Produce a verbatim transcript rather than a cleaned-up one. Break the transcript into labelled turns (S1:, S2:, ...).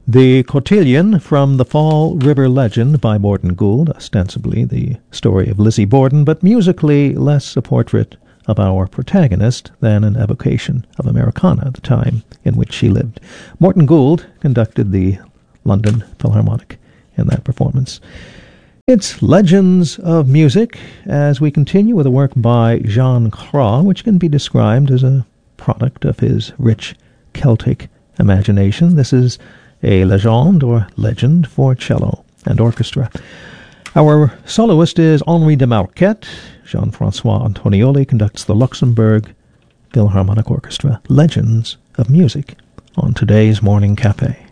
S1: The Cotillion from the Fall River Legend by Morton Gould, ostensibly the story of Lizzie Borden, but musically less a portrait of our protagonist than an evocation of Americana, the time in which she lived. Morton Gould conducted the London Philharmonic in that performance. It's Legends of Music, as we continue with a work by Jean Cros, which can be described as a product of his rich Celtic imagination. This is a legende, or legend, for cello and orchestra. Our soloist is Henri de Marquette. Jean-Francois Antonioli conducts the Luxembourg Philharmonic Orchestra. Legends of Music on today's Morning Cafe.